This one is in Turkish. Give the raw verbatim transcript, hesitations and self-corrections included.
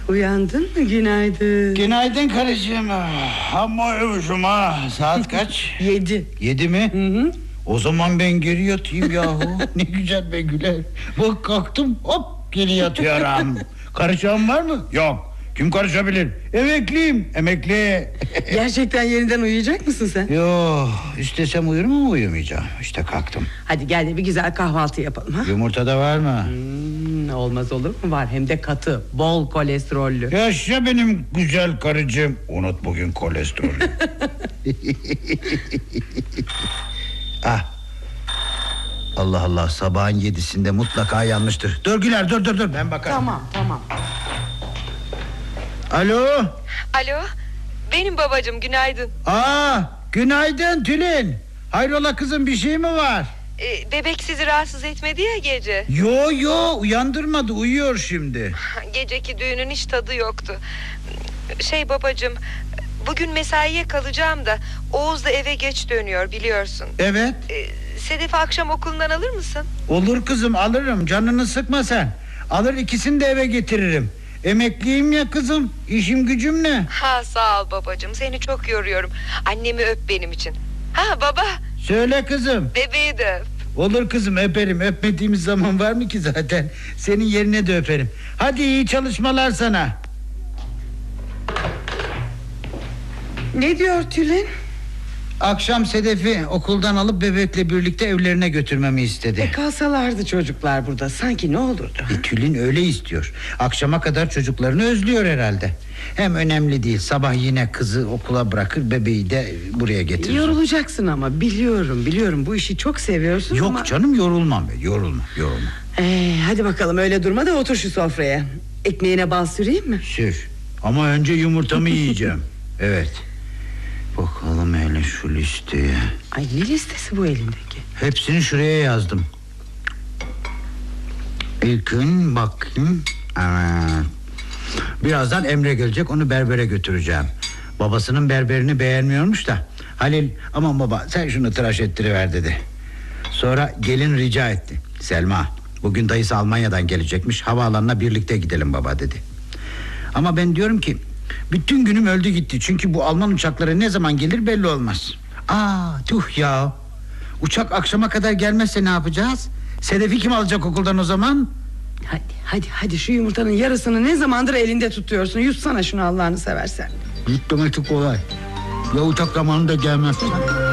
Uyandın mı? Günaydın. Günaydın karıcığım. Ama uyumuşum ha. Saat kaç? Yedi. Yedi mi? Hı hı. O zaman ben geri yatayım yahu. Ne güzel be Güler. Bak kalktım hop geri yatıyorum. Karışan var mı? Yok. Kim karışabilir? Emekliyim. Emekli. Gerçekten yeniden uyuyacak mısın sen? Yo, istesem uyurum ama uyumayacağım. İşte kalktım. Hadi gel de bir güzel kahvaltı yapalım ha? Yumurta da var mı? Hmm, olmaz olur mu? Var, hem de katı, bol kolesterollü. Yaşa benim güzel karıcığım. Unut bugün kolesterolü. Ah. Allah Allah, sabahın yedisinde mutlaka yanmıştır. Dur Güler, dur dur dur, ben bakarım. Tamam tamam. Alo. Alo, benim babacığım, günaydın. Aa, günaydın Tülin. Hayrola kızım, bir şey mi var? Ee, bebek sizi rahatsız etmedi ya gece. Yo yo, uyandırmadı, uyuyor şimdi. Geceki düğünün hiç tadı yoktu. Şey babacığım, bugün mesaiye kalacağım da Oğuz da eve geç dönüyor biliyorsun. Evet. Ee, Sedef'i akşam okulundan alır mısın? Olur kızım, alırım, canını sıkma sen. Alır, ikisini de eve getiririm. Emekliyim ya kızım, işim gücüm ne? Ha, sağ ol babacığım, seni çok yoruyorum. Annemi öp benim için. Ha baba. Söyle kızım. Bebeği de öp. Olur kızım, öperim. Öpmediğimiz zaman var mı ki zaten? Senin yerine de öperim. Hadi iyi çalışmalar sana. Ne diyor Tülin? Akşam Sedef'i okuldan alıp bebekle birlikte evlerine götürmemi istedi. E kalsalardı çocuklar burada, sanki ne olurdu? E, Tülin öyle istiyor. Akşama kadar çocuklarını özlüyor herhalde. Hem önemli değil, sabah yine kızı okula bırakır, bebeği de buraya getirir. Yorulacaksın ama, biliyorum biliyorum, bu işi çok seviyorsun. Yok ama... canım, yorulmam ben, yorulma yorulma. Ee, hadi bakalım, öyle durma da otur şu sofraya. Ekmeğine bal süreyim mi? Sür. Ama önce yumurtamı yiyeceğim. Evet. Bakalım hele şu listeye. Ay, ne listesi bu elindeki? Hepsini şuraya yazdım. İlkin bakayım. Evet. Birazdan Emre gelecek, onu berbere götüreceğim. Babasının berberini beğenmiyormuş da Halil, aman baba sen şunu tıraş ettiriver dedi. Sonra gelin rica etti. Selma, bugün dayısı Almanya'dan gelecekmiş, havaalanına birlikte gidelim baba dedi. Ama ben diyorum ki bütün günüm öldü gitti, çünkü bu Alman uçakları ne zaman gelir belli olmaz. Aa tüh ya. Uçak akşama kadar gelmezse ne yapacağız? Sedef'i kim alacak okuldan o zaman? Hadi hadi hadi, şu yumurtanın yarısını ne zamandır elinde tutuyorsun. Yutsana şunu Allah'ını seversen. Yutmaması kolay. Ya uçak zamanında gelmezse?